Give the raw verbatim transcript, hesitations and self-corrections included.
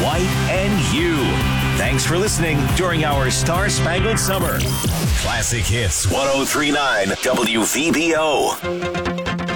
White, and you. Thanks for listening during our Star Spangled Summer. Classic Hits one oh three point nine W V B O.